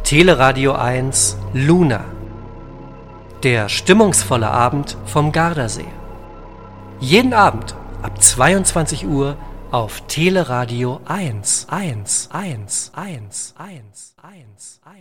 Teleradio 1 Luna. Der stimmungsvolle Abend vom Gardasee. Jeden Abend ab 22 Uhr auf Teleradio 1.